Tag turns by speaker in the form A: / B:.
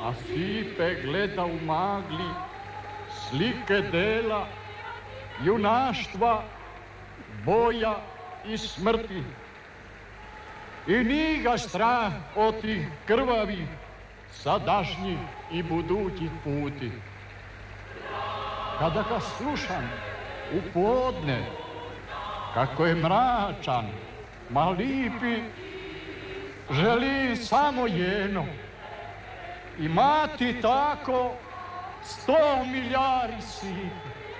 A: a Stipe gleda u magli slike dela, junaštva, boja i smrti. I nije ga strah od tih krvavih, sadašnjih i budućih puti. Kada ga slušam u podne, kako je mračan, ma lipi, želi samo jedno. Imati tako 100 milijari Stipe.